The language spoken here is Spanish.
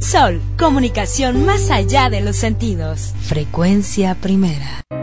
Sol, comunicación más allá de los sentidos. Frecuencia Primera.